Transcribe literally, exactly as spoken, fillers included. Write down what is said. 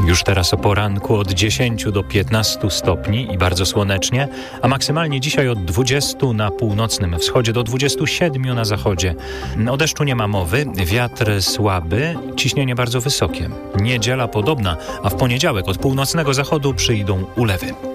Już teraz o poranku od dziesięciu do piętnastu stopni i bardzo słonecznie, a maksymalnie dzisiaj od dwudziestu na północnym wschodzie do dwudziestu siedmiu na zachodzie. O deszczu nie ma mowy, wiatr słaby, ciśnienie bardzo wysokie. Niedziela podobna, a w poniedziałek od północnego zachodu przyjdą ulewy.